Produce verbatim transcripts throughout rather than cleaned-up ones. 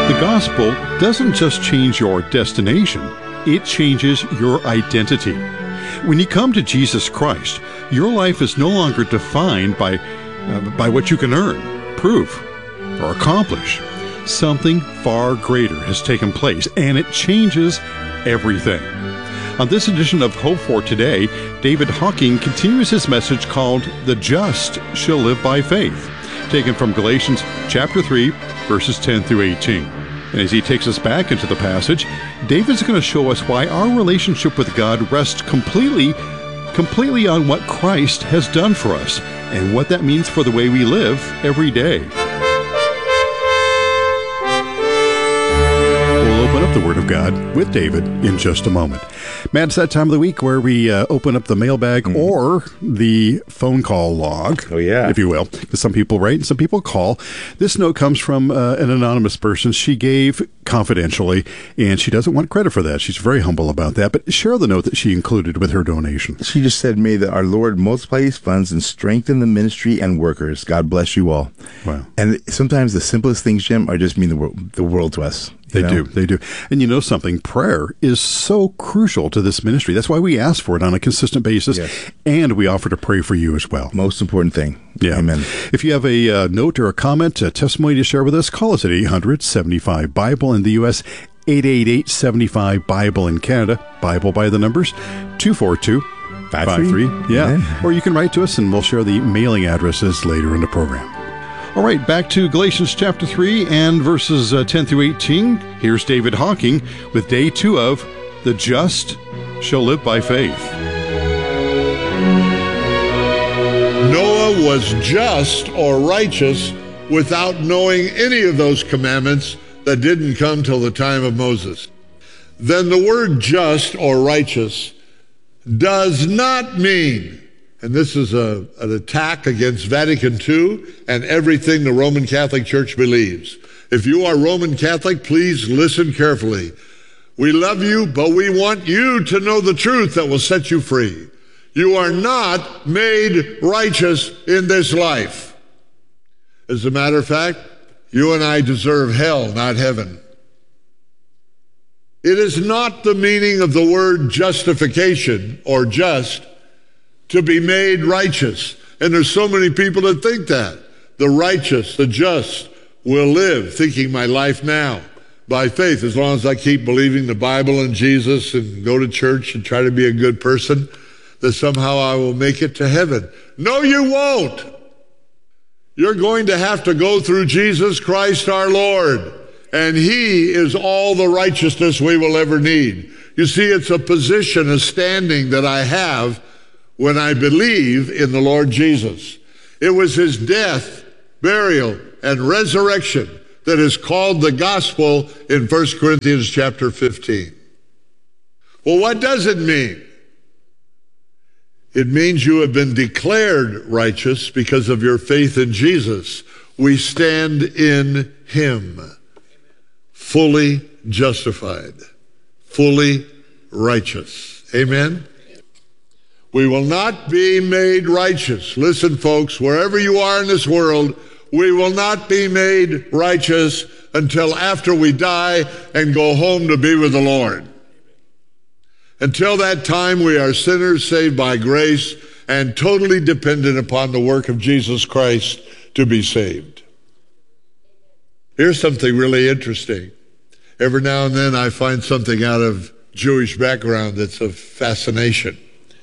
The gospel doesn't just change your destination, it changes your identity. When you come to Jesus Christ, your life is no longer defined by, uh, by what you can earn, prove, or accomplish. Something far greater has taken place, and it changes everything. On this edition of Hope for Today, David Hocking continues his message called The Just Shall Live by Faith, taken from Galatians chapter three, verses ten through eighteen. And as he takes us back into the passage, David's going to show us why our relationship with God rests completely, completely on what Christ has done for us and what that means for the way we live every day. We'll open up the Word of God with David in just a moment. Matt, it's that time of the week where we uh, open up the mailbag mm. or the phone call log, oh, yeah. if you will, because some people write and some people call. This note comes from uh, an anonymous person she gave confidentially, and she doesn't want credit for that. She's very humble about that, but share the note that she included with her donation. She just said, may the, our Lord multiply his funds and strengthen the ministry and workers. God bless you all. Wow. And sometimes the simplest things, Jim, are just mean the world, the world to us. They know? do. They do. And you know something? Prayer is so crucial to this ministry. That's why we ask for it on a consistent basis. Yes. And we offer to pray for you as well. Most important thing. Yeah. Amen. If you have a uh, note or a comment, a testimony to share with us, call us at eight hundred seventy-five Bible in the U S, eight eight eight, seven five, Bible in Canada. Bible by the numbers, two four two, five three. Yeah. Amen. Or you can write to us and we'll share the mailing addresses later in the program. All right, back to Galatians chapter three and verses uh, ten through eighteen. Here's David Hocking with day two of The Just Shall Live by Faith. Noah was just or righteous without knowing any of those commandments that didn't come till the time of Moses. Then the word just or righteous does not mean, and this is a, an attack against Vatican Two and everything the Roman Catholic Church believes. If you are Roman Catholic, please listen carefully. We love you, but we want you to know the truth that will set you free. You are not made righteous in this life. As a matter of fact, you and I deserve hell, not heaven. It is not the meaning of the word justification or just to be made righteous. And there's so many people that think that. The righteous, the just will live, thinking my life now by faith, as long as I keep believing the Bible and Jesus and go to church and try to be a good person, that somehow I will make it to heaven. No, you won't. You're going to have to go through Jesus Christ our Lord, and he is all the righteousness we will ever need. You see, it's a position, a standing that I have when I believe in the Lord Jesus. It was his death, burial, and resurrection that is called the gospel in First Corinthians chapter fifteen. Well, what does it mean? It means you have been declared righteous because of your faith in Jesus. We stand in him, fully justified, fully righteous. Amen? We will not be made righteous. Listen, folks, wherever you are in this world, we will not be made righteous until after we die and go home to be with the Lord. Until that time, we are sinners saved by grace and totally dependent upon the work of Jesus Christ to be saved. Here's something really interesting. Every now and then I find something out of Jewish background that's of fascination.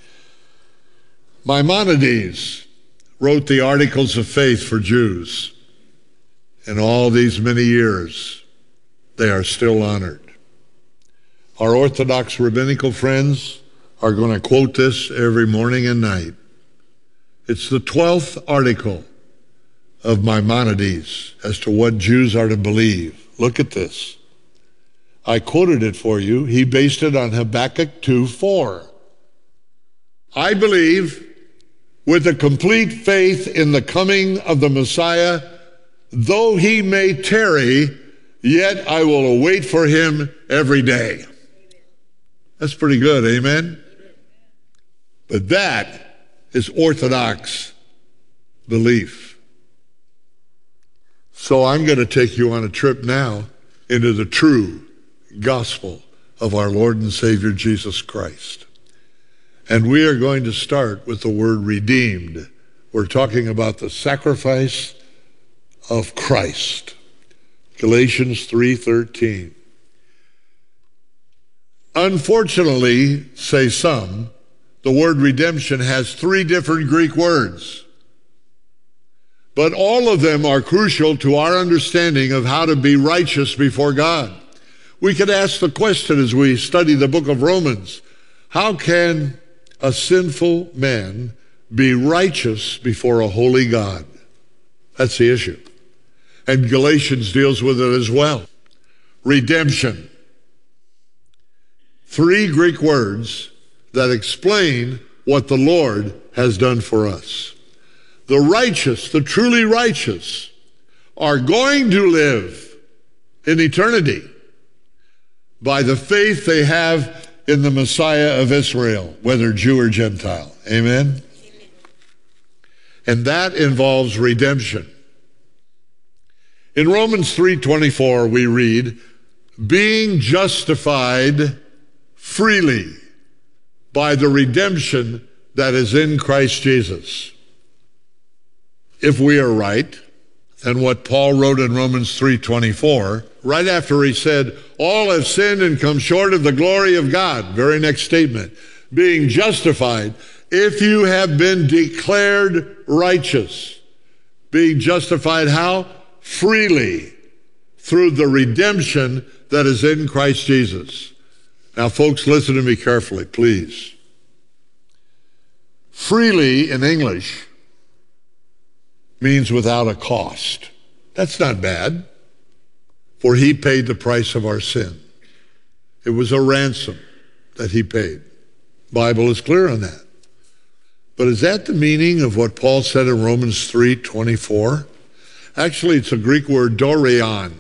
Maimonides wrote the Articles of Faith for Jews. And all these many years, they are still honored. Our Orthodox rabbinical friends are going to quote this every morning and night. It's the twelfth article of Maimonides as to what Jews are to believe. Look at this. I quoted it for you. He based it on Habakkuk two four. I believe with a complete faith in the coming of the Messiah, though he may tarry, yet I will await for him every day. That's pretty good, amen? But that is Orthodox belief. So I'm going to take you on a trip now into the true gospel of our Lord and Savior Jesus Christ. And we are going to start with the word redeemed. We're talking about the sacrifice of Christ. Galatians three thirteen. Unfortunately, say some, the word redemption has three different Greek words. But all of them are crucial to our understanding of how to be righteous before God. We could ask the question as we study the book of Romans, how can a sinful man be righteous before a holy God? That's the issue. And Galatians deals with it as well. Redemption. Three Greek words that explain what the Lord has done for us. The righteous, the truly righteous, are going to live in eternity by the faith they have in the Messiah of Israel, whether Jew or Gentile. Amen? And that involves redemption. In Romans three twenty-four, we read, being justified freely by the redemption that is in Christ Jesus. If we are right, then what Paul wrote in Romans three twenty-four, right after he said, all have sinned and come short of the glory of God, very next statement, being justified, if you have been declared righteous. Being justified how? Freely, through the redemption that is in Christ Jesus. Now, folks, listen to me carefully, please. Freely in English means without a cost. That's not bad, for he paid the price of our sin. It was a ransom that he paid. The Bible is clear on that. But is that the meaning of what Paul said in Romans three twenty-four? Actually, it's a Greek word, doreon.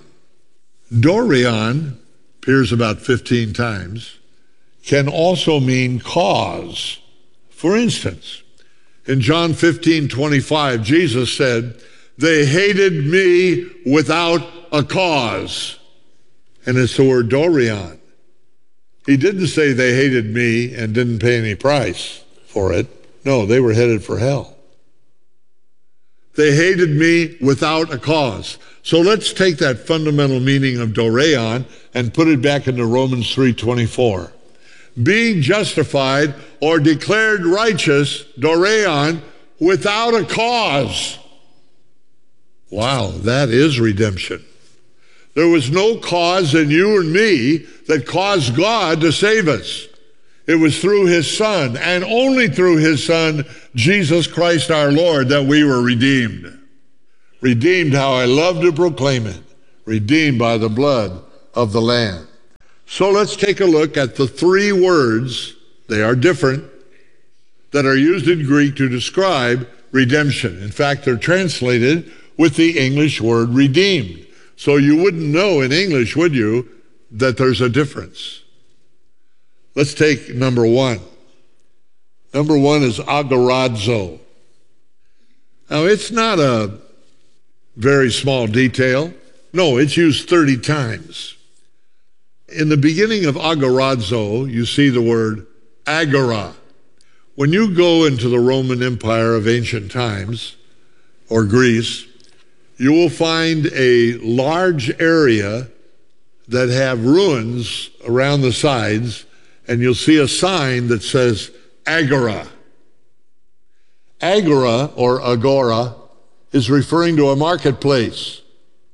Doreon appears about fifteen times, can also mean cause. For instance, in John fifteen twenty-five, Jesus said, they hated me without a cause. And it's the word doreon. He didn't say they hated me and didn't pay any price for it. No, they were headed for hell. They hated me without a cause. So let's take that fundamental meaning of doreon and put it back into Romans three twenty-four. Being justified or declared righteous, doreon, without a cause. Wow, that is redemption. There was no cause in you and me that caused God to save us. It was through his Son, and only through his Son, Jesus Christ our Lord, that we were redeemed. Redeemed, how I love to proclaim it. Redeemed by the blood of the Lamb. So let's take a look at the three words, they are different, that are used in Greek to describe redemption. In fact, they're translated with the English word redeemed. So you wouldn't know in English, would you, that there's a difference. Let's take number one. Number one is agorazo. Now, it's not a very small detail. No, it's used thirty times. In the beginning of agorazo, you see the word agora. When you go into the Roman Empire of ancient times, or Greece, you will find a large area that have ruins around the sides, and you'll see a sign that says agora. Agora, or agora, is referring to a marketplace.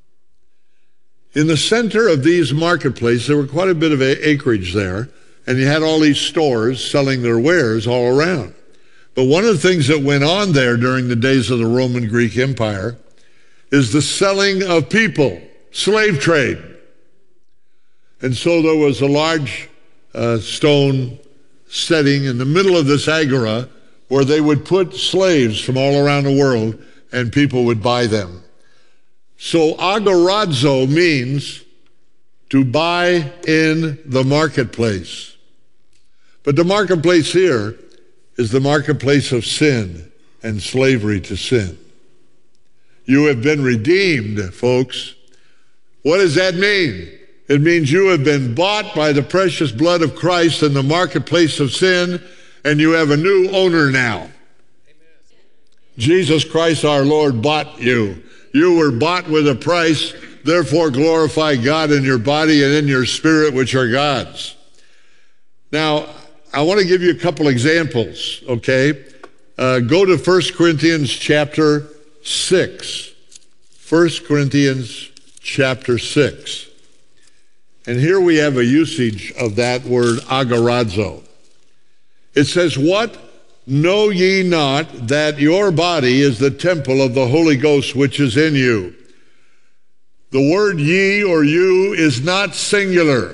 In the center of these marketplaces, there were quite a bit of acreage there, and you had all these stores selling their wares all around. But one of the things that went on there during the days of the Roman Greek Empire is the selling of people, slave trade. And so there was a large uh, stone setting in the middle of this agora where they would put slaves from all around the world and people would buy them. So agorazo means to buy in the marketplace. But the marketplace here is the marketplace of sin and slavery to sin. You have been redeemed, folks. What does that mean? It means you have been bought by the precious blood of Christ in the marketplace of sin, and you have a new owner now. Amen. Jesus Christ our Lord bought you. You were bought with a price, therefore glorify God in your body and in your spirit, which are God's. Now, I want to give you a couple examples, okay? Uh, go to First Corinthians chapter six. First Corinthians chapter six. And here we have a usage of that word agorazo. It says, what? Know ye not that your body is the temple of the Holy Ghost which is in you? The word ye or you is not singular.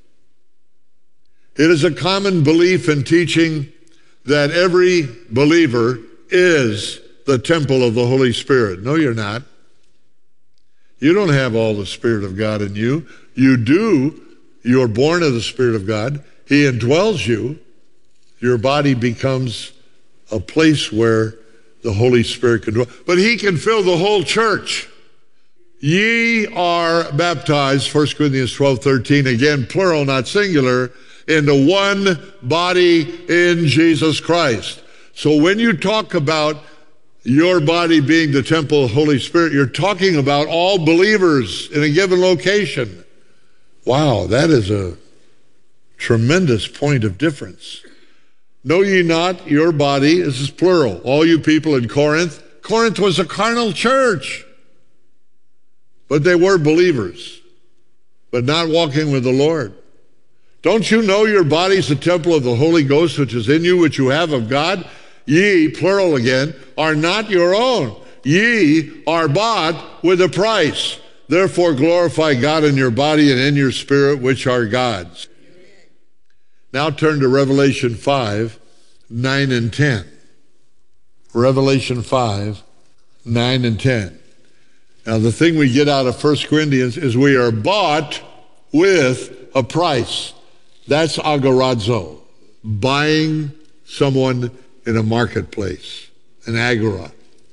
It is a common belief and teaching that every believer is the temple of the Holy Spirit. No, you're not. You don't have all the Spirit of God in you. You do. You're born of the Spirit of God. He indwells you. Your body becomes a place where the Holy Spirit can dwell. But he can fill the whole church. Ye are baptized, First Corinthians twelve thirteen, again, plural, not singular, into one body in Jesus Christ. So when you talk about your body being the temple of the Holy Spirit, you're talking about all believers in a given location. Wow, that is a tremendous point of difference. Know ye not your body, this is plural, all you people in Corinth. Corinth was a carnal church, but they were believers, but not walking with the Lord. Don't you know your body's the temple of the Holy Ghost which is in you, which you have of God? Ye, plural again, are not your own. Ye are bought with a price. Therefore glorify God in your body and in your spirit, which are God's. Now turn to Revelation five, nine and ten. Revelation five, nine and ten. Now the thing we get out of First Corinthians is we are bought with a price. That's agorazo, buying someone in a marketplace, an agora.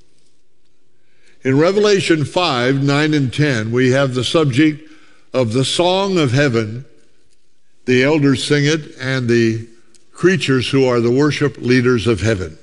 In Revelation five, nine and ten, we have the subject of the song of heaven. The elders sing it, and the creatures who are the worship leaders of heaven.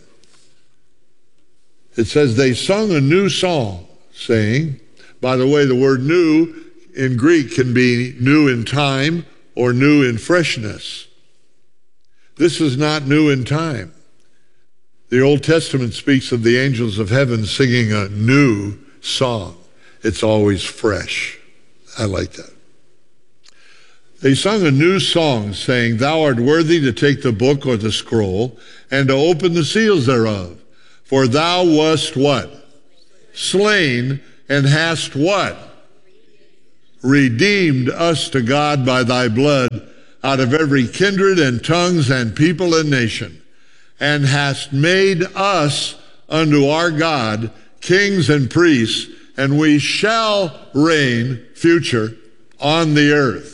It says they sung a new song, saying, by the way, the word new in Greek can be new in time or new in freshness. This is not new in time. The Old Testament speaks of the angels of heaven singing a new song. It's always fresh. I like that. They sung a new song, saying, thou art worthy to take the book or the scroll and to open the seals thereof. For thou wast what? Slain, and hast what? Redeemed us to God by thy blood out of every kindred and tongues and people and nation, and hast made us unto our God kings and priests, and we shall reign, future, on the earth.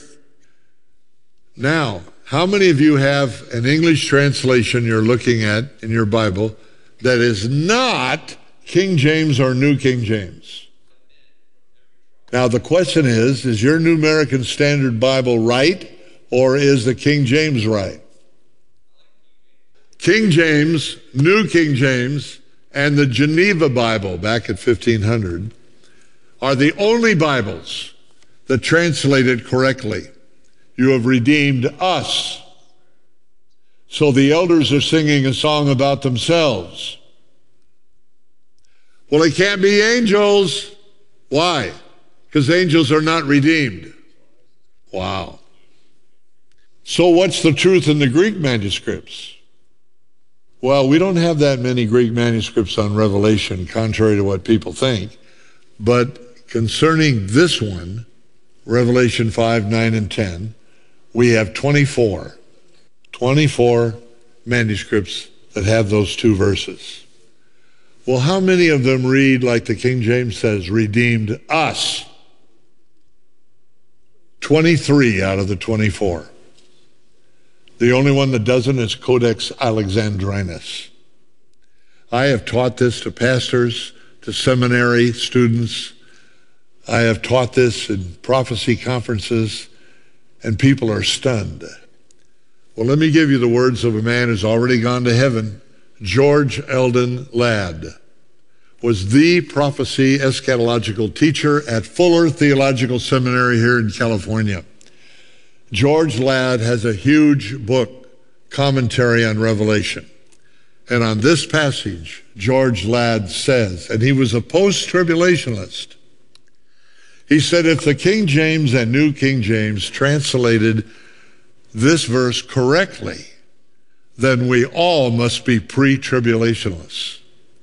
Now, how many of you have an English translation you're looking at in your Bible that is not King James or New King James? Now, the question is, is your New American Standard Bible right, or is the King James right? King James, New King James, and the Geneva Bible back at fifteen hundred are the only Bibles that translate it correctly. You have redeemed us. So the elders are singing a song about themselves. Well, it can't be angels. Why? Because angels are not redeemed. Wow. So what's the truth in the Greek manuscripts? Well, we don't have that many Greek manuscripts on Revelation, contrary to what people think. But concerning this one, Revelation five, nine, and ten, we have twenty-four. twenty-four manuscripts that have those two verses. Well, how many of them read like the King James says, redeemed us? twenty-three out of the twenty-four. The only one that doesn't is Codex Alexandrinus. I have taught this to pastors, to seminary students. I have taught this in prophecy conferences, and people are stunned. Well, let me give you the words of a man who's already gone to heaven. George Eldon Ladd was the prophecy eschatological teacher at Fuller Theological Seminary here in California. George Ladd has a huge book, Commentary on Revelation. And on this passage, George Ladd says, and he was a post-tribulationist, he said, if the King James and New King James translated this verse correctly, then we all must be pre-tribulationists.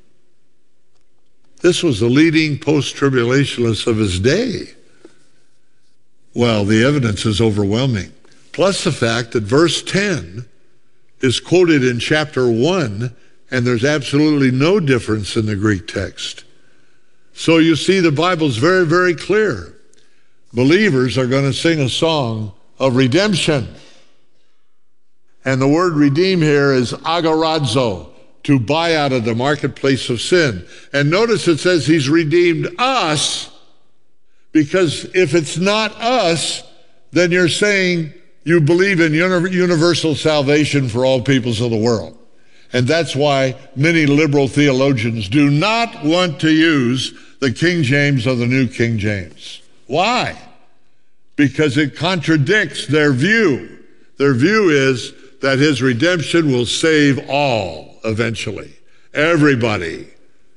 This was the leading post-tribulationist of his day. Well, the evidence is overwhelming. Plus the fact that verse ten is quoted in chapter one, and there's absolutely no difference in the Greek text. So you see, the Bible's very, very clear. Believers are going to sing a song of redemption. And the word redeem here is agorazo, to buy out of the marketplace of sin. And notice it says he's redeemed us, because if it's not us, then you're saying you believe in uni- universal salvation for all peoples of the world. And that's why many liberal theologians do not want to use the King James or the New King James. Why? Because it contradicts their view. Their view is that his redemption will save all eventually. Everybody.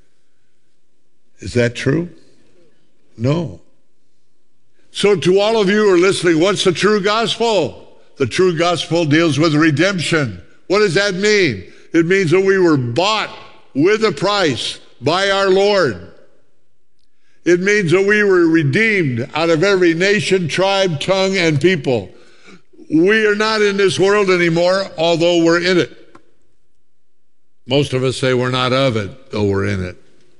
Is that true? No. So to all of you who are listening, what's the true gospel? The true gospel deals with redemption. What does that mean? It means that we were bought with a price by our Lord. It means that we were redeemed out of every nation, tribe, tongue, and people. We are not in this world anymore, although we're in it. Most of us say we're not of it, though we're in it.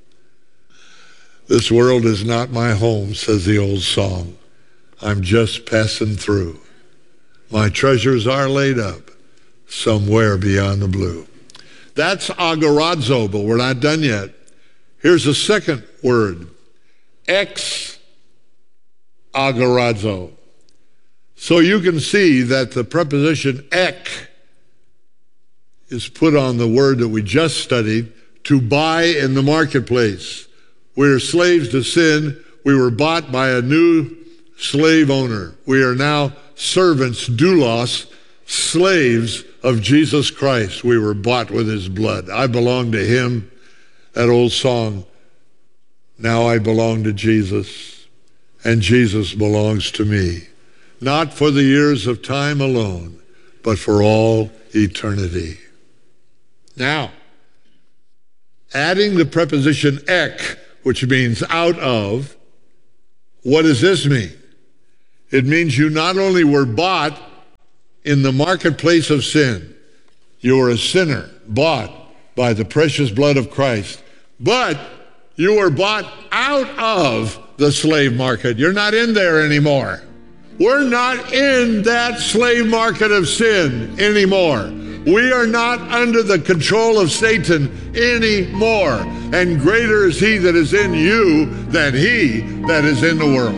This world is not my home, says the old song. I'm just passing through. My treasures are laid up somewhere beyond the blue. That's agorazo, but we're not done yet. Here's a second word, ex agorazo. So you can see that the preposition ek is put on the word that we just studied, to buy in the marketplace. We are slaves to sin. We were bought by a new slave owner. We are now servants, doulos, slaves of Jesus Christ. We were bought with his blood. I belong to him. That old song, now I belong to Jesus, and Jesus belongs to me. Not for the years of time alone, but for all eternity. Now, adding the preposition ek, which means out of, what does this mean? It means you not only were bought in the marketplace of sin, you were a sinner, bought by the precious blood of Christ, but you were bought out of the slave market. You're not in there anymore. We're not in that slave market of sin anymore. We are not under the control of Satan anymore. And greater is he that is in you than he that is in the world.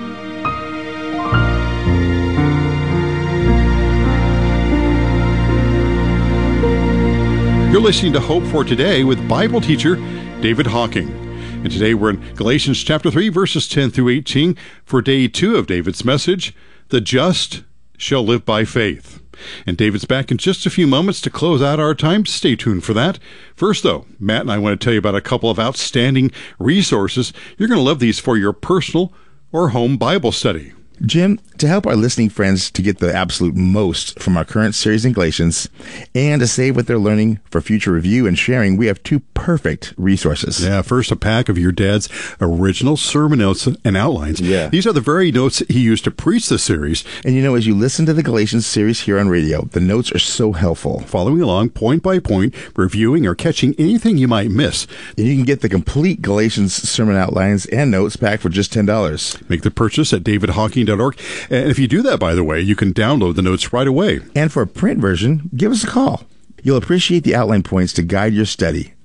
You're listening to Hope for Today with Bible teacher David Hocking. And today we're in Galatians chapter three, verses ten through eighteen for day two of David's message, The Just Shall Live by Faith. And David's back in just a few moments to close out our time. Stay tuned for that. First, though, Matt and I want to tell you about a couple of outstanding resources. You're going to love these for your personal or home Bible study. Jim, to help our listening friends to get the absolute most from our current series in Galatians and to save what they're learning for future review and sharing, we have two perfect resources. Yeah, first, a pack of your dad's original sermon notes and outlines. Yeah. These are the very notes he used to preach the series. And you know, as you listen to the Galatians series here on radio, the notes are so helpful. Following along point by point, reviewing or catching anything you might miss. And you can get the complete Galatians sermon outlines and notes pack for just ten dollars. Make the purchase at david hocking dot org. And if you do that, by the way, you can download the notes right away. And for a print version, give us a call. You'll appreciate the outline points to guide your study.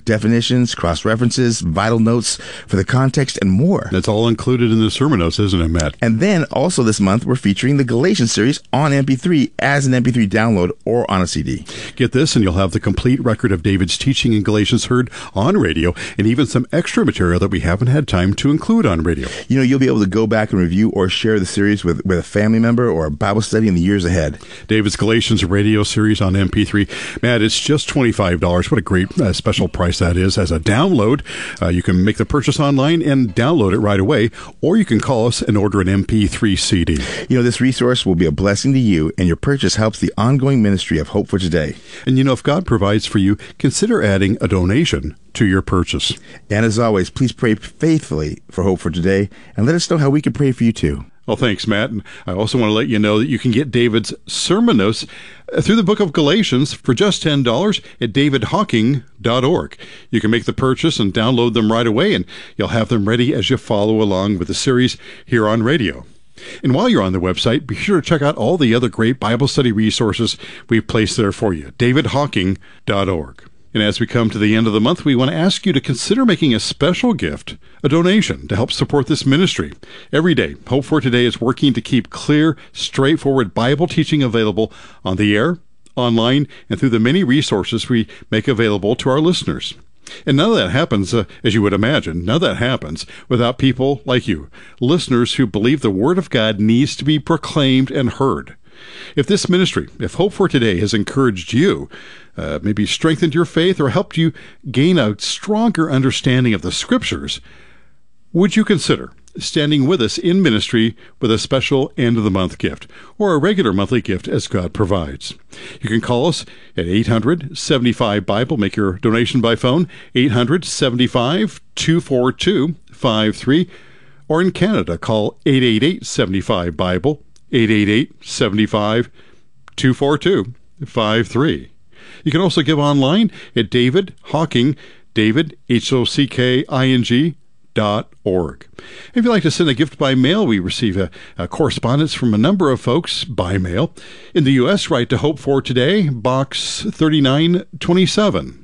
definitions, cross-references, vital notes for the context, and more. That's all included in the sermon notes, isn't it, Matt? And then also this month, we're featuring the Galatians series on M P three as an M P three download or on a C D. Get this, and you'll have the complete record of David's teaching in Galatians heard on radio, and even some extra material that we haven't had time to include on radio. You know, you'll be able to go back and review or share the series with, with a family member or a Bible study in the years ahead. David's Galatians radio series on M P three. Matt, it's just twenty-five dollars. What a great uh, special price that is. As a download, uh, you can make the purchase online and download it right away, or you can call us and order an M P three C D. You know, this resource will be a blessing to you, and your purchase helps the ongoing ministry of Hope for Today. And you know, if God provides for you, consider adding a donation to your purchase. And as always, please pray faithfully for Hope for Today, and let us know how we can pray for you too. Well, thanks, Matt. And I also want to let you know that you can get David's sermon notes through the book of Galatians for just ten dollars at david hawking dot org. You can make the purchase and download them right away, and you'll have them ready as you follow along with the series here on radio. And while you're on the website, be sure to check out all the other great Bible study resources we've placed there for you, david hawking dot org. And as we come to the end of the month, we want to ask you to consider making a special gift, a donation, to help support this ministry. Every day, Hope for Today is working to keep clear, straightforward Bible teaching available on the air, online, and through the many resources we make available to our listeners. And none of that happens, uh, as you would imagine, none of that happens without people like you, listeners who believe the Word of God needs to be proclaimed and heard. If this ministry, if Hope for Today has encouraged you, uh, maybe strengthened your faith or helped you gain a stronger understanding of the Scriptures, would you consider standing with us in ministry with a special end-of-the-month gift or a regular monthly gift as God provides? You can call us at eight hundred seventy-five Bible. Make your donation by phone, eight hundred seventy-five two four two five three. Or in Canada, call eight eight eight seventy-five Bible, eight eight eight seventy-five two four two five three. You can also give online at David Hawking, David, H O C K I N G, dot org. If you'd like to send a gift by mail, we receive a, a correspondence from a number of folks by mail. In the U S, write to Hope for Today, Box thirty-nine twenty-seven,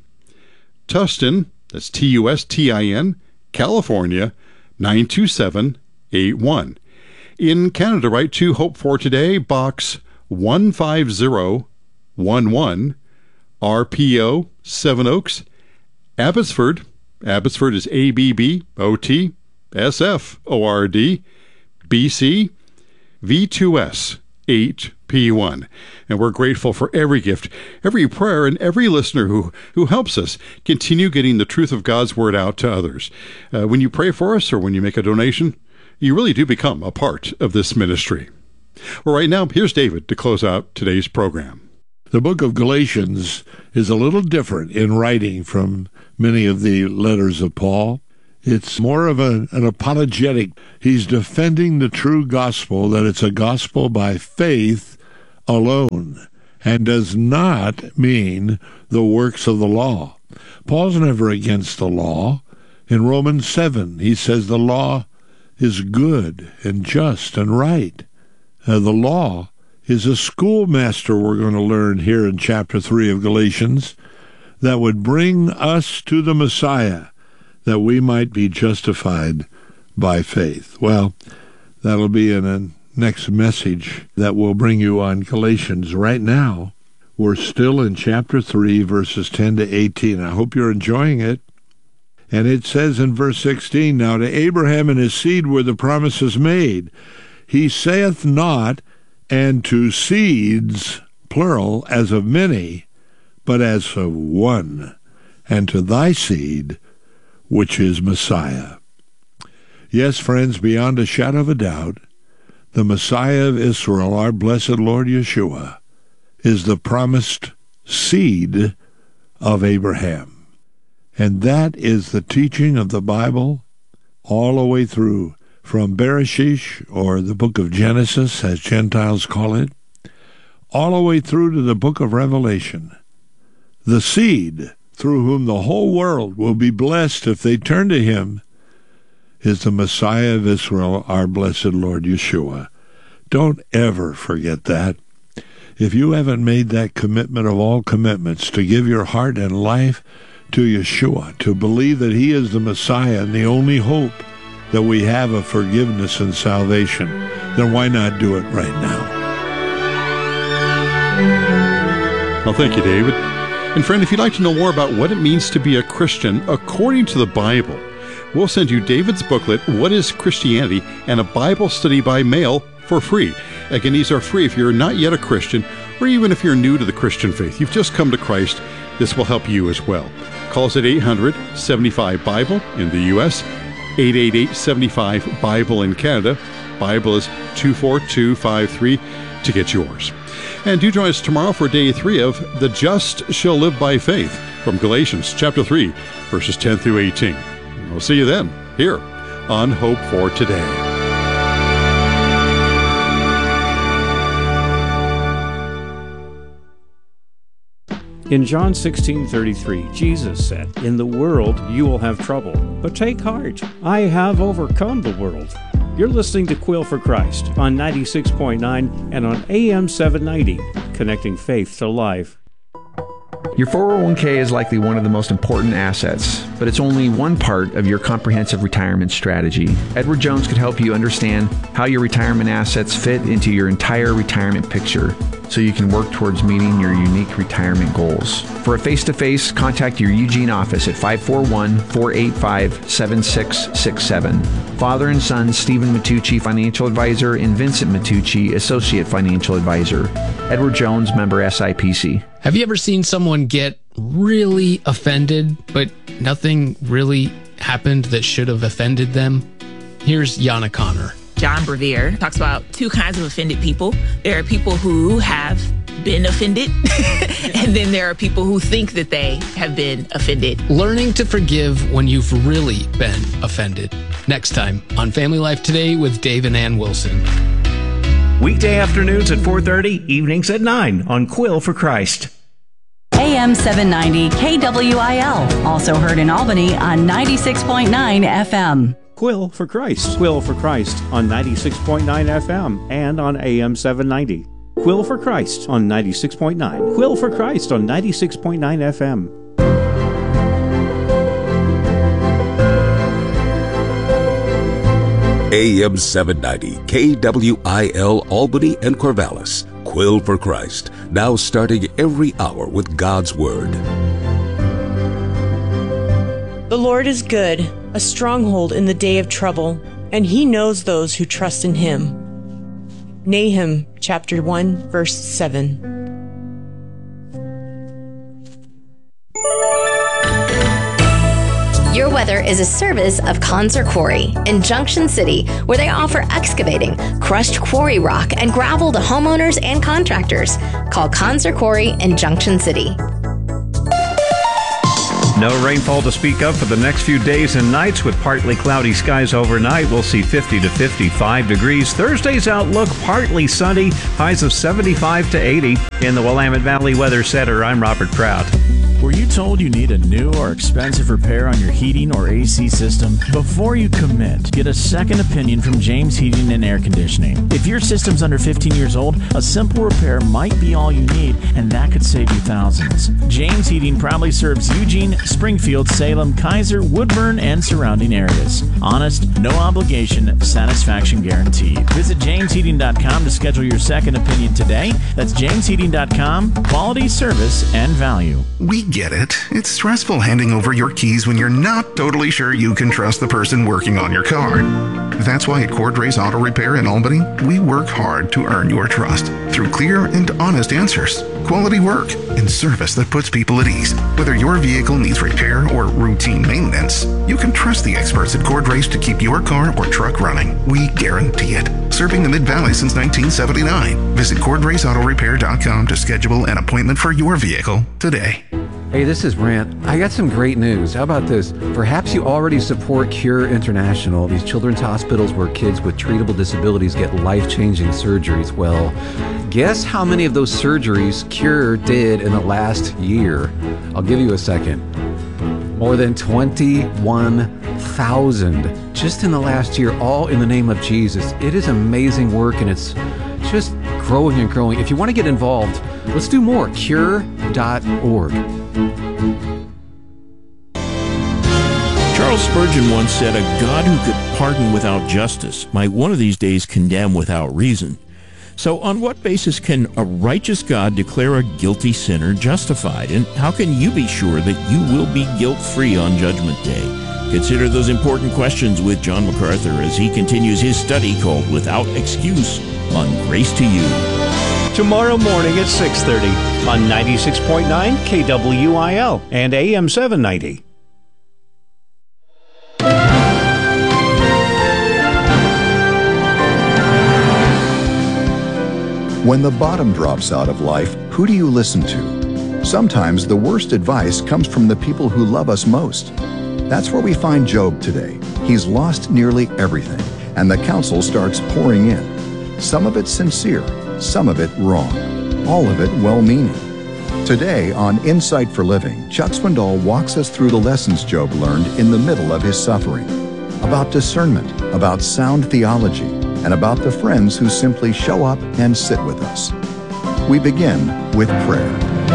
Tustin, that's T U S T I N, California, nine two seven eight one. In Canada, write to Hope for Today, Box one five zero one one, R P O, Seven Oaks, Abbotsford. Abbotsford is A B B O T S F O R D, B C, V two S eight P one. And we're grateful for every gift, every prayer, and every listener who, who helps us continue getting the truth of God's Word out to others. Uh, when you pray for us or when you make a donation, you really do become a part of this ministry. Well, right now, here's David to close out today's program. The book of Galatians is a little different in writing from many of the letters of Paul. It's more of a, an apologetic. He's defending the true gospel, that it's a gospel by faith alone, and does not mean the works of the law. Paul's never against the law. In Romans seven, he says the law is good and just and right. Uh, the law is a schoolmaster, we're going to learn here in chapter three of Galatians, that would bring us to the Messiah, that we might be justified by faith. Well, that'll be in a next message that will bring you on Galatians. Right now, we're still in chapter three, verses ten to eighteen. I hope you're enjoying it. And it says in verse sixteen, "Now to Abraham and his seed were the promises made. He saith not, and to seeds, plural, as of many, but as of one, and to thy seed, which is Messiah." Yes, friends, beyond a shadow of a doubt, the Messiah of Israel, our blessed Lord Yeshua, is the promised seed of Abraham. And that is the teaching of the Bible all the way through, from Bereshit, or the book of Genesis, as Gentiles call it, all the way through to the book of Revelation. The seed through whom the whole world will be blessed if they turn to him is the Messiah of Israel, our blessed Lord Yeshua. Don't ever forget that. If you haven't made that commitment of all commitments to give your heart and life to Yeshua, to believe that he is the Messiah and the only hope that we have of forgiveness and salvation, then why not do it right now? Well, thank you, David. And friend, if you'd like to know more about what it means to be a Christian according to the Bible, we'll send you David's booklet, What is Christianity, and a Bible study by mail for free. Again, these are free if you're not yet a Christian, or even if you're new to the Christian faith. You've just come to Christ. This will help you as well. Call us at eight hundred, seventy-five, Bible in the U S, eight eight eight, seventy-five, Bible in Canada. Bible is two four two five three to get yours. And do join us tomorrow for day three of The Just Shall Live by Faith from Galatians chapter three, verses ten through eighteen. We'll see you then, here on Hope for Today. In John sixteen thirty-three, Jesus said, "In the world you will have trouble, but take heart. I have overcome the world." You're listening to Quill for Christ on ninety-six point nine and on A M seven ninety, connecting faith to life. Your four oh one k is likely one of the most important assets, but it's only one part of your comprehensive retirement strategy. Edward Jones could help you understand how your retirement assets fit into your entire retirement picture, so you can work towards meeting your unique retirement goals. For a face-to-face, contact your Eugene office at five four one, four eight five, seven six six seven. Father and son Stephen Matucci, Financial Advisor, and Vincent Matucci, Associate Financial Advisor. Edward Jones, member S I P C. Have you ever seen someone get really offended, but nothing really happened that should have offended them? Here's Yana Connor. John Bevere talks about two kinds of offended people. There are people who have been offended, and then there are people who think that they have been offended. Learning to forgive when you've really been offended. Next time on Family Life Today with Dave and Ann Wilson. Weekday afternoons at four thirty, evenings at nine on Quill for Christ. A M seven ninety K W I L, also heard in Albany on ninety-six point nine F M. Quill for Christ. Quill for Christ on ninety-six point nine F M and on A M seven ninety. Quill for Christ on ninety-six point nine. Quill for Christ on ninety-six point nine F M. A M seven ninety, K W I L Albany and Corvallis. Quill for Christ, now starting every hour with God's Word. The Lord is good, a stronghold in the day of trouble, and He knows those who trust in Him. Nahum chapter one, verse seven. Your Weather is a service of Conser Quarry in Junction City, where they offer excavating, crushed quarry rock, and gravel to homeowners and contractors. Call Conser Quarry in Junction City. No rainfall to speak of for the next few days and nights, with partly cloudy skies overnight. We'll see fifty to fifty-five degrees. Thursday's outlook, partly sunny, highs of seventy-five to eighty. In the Willamette Valley Weather Center, I'm Robert Prout. Were you told you need a new or expensive repair on your heating or A C system? Before you commit, get a second opinion from James Heating and Air Conditioning. If your system's under fifteen years old, a simple repair might be all you need, and that could save you thousands. James Heating proudly serves Eugene, Springfield, Salem, Kaiser, Woodburn, and surrounding areas. Honest, no obligation, satisfaction guaranteed. Visit james heating dot com to schedule your second opinion today. That's james heating dot com. Quality, service, and value. We get it. It's stressful handing over your keys when you're not totally sure you can trust the person working on your car. That's why at Cordray's Auto Repair in Albany, we work hard to earn your trust through clear and honest answers, quality work, and service that puts people at ease. Whether your vehicle needs repair or routine maintenance, you can trust the experts at Cordray's to keep your car or truck running. We guarantee it. Serving the Mid-Valley since nineteen seventy-nine. Visit cord race auto repair dot com to schedule an appointment for your vehicle today. Hey, this is Brant. I got some great news. How about this? Perhaps you already support Cure International, these children's hospitals where kids with treatable disabilities get life-changing surgeries. Well, guess how many of those surgeries Cure did in the last year? I'll give you a second. More than twenty-one thousand just in the last year, all in the name of Jesus. It is amazing work, and it's just growing and growing. If you want to get involved, let's do more. cure dot org. Charles Spurgeon once said, "A God who could pardon without justice might one of these days condemn without reason." So on what basis can a righteous God declare a guilty sinner justified? And how can you be sure that you will be guilt-free on Judgment Day? Consider those important questions with John MacArthur as he continues his study called Without Excuse on Grace to You. Tomorrow morning at six thirty on ninety-six point nine K W I L and A M seven ninety. When the bottom drops out of life, who do you listen to? Sometimes the worst advice comes from the people who love us most. That's where we find Job today. He's lost nearly everything, and the counsel starts pouring in. Some of it sincere, some of it wrong, all of it well-meaning. Today on Insight for Living, Chuck Swindoll walks us through the lessons Job learned in the middle of his suffering, about discernment, about sound theology, and about the friends who simply show up and sit with us. We begin with prayer.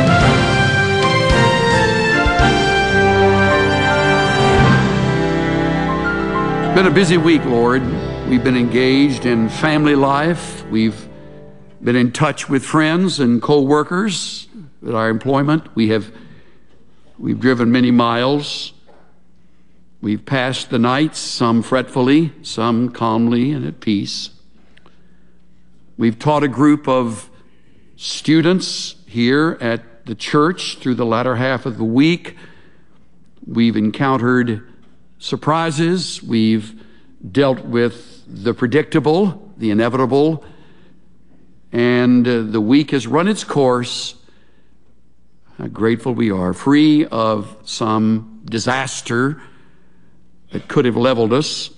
It's been a busy week, Lord. We've been engaged in family life. We've been in touch with friends and co-workers at our employment. We have we've driven many miles. We've passed the nights, some fretfully, some calmly and at peace. We've taught a group of students here at the church through the latter half of the week. We've encountered surprises. We've dealt with the predictable, the inevitable, and uh, the week has run its course. How grateful we are, free of some disaster that could have leveled us,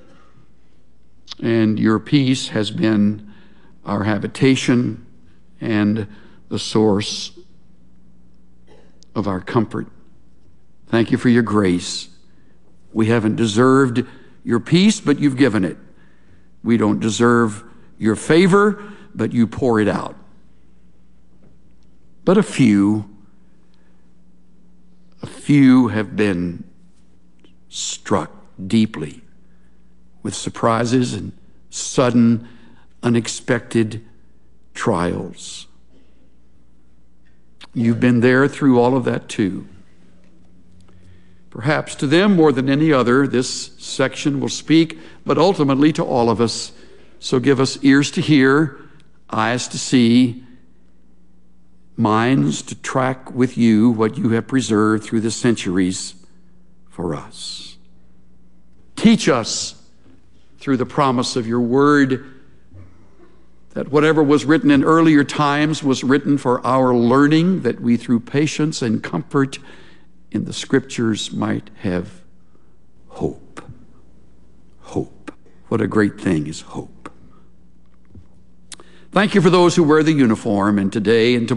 and your peace has been our habitation and the source of our comfort. Thank you for your grace. We haven't deserved your peace, but you've given it. We don't deserve your favor, but you pour it out. But a few, a few have been struck deeply with surprises and sudden, unexpected trials. You've been there through all of that too. Perhaps to them more than any other, this section will speak, but ultimately to all of us. So give us ears to hear, eyes to see, minds to track with you what you have preserved through the centuries for us. Teach us through the promise of your word that whatever was written in earlier times was written for our learning, that we through patience and comfort in the scriptures might have hope. Hope. What a great thing is hope. Thank you for those who wear the uniform, and today and tomorrow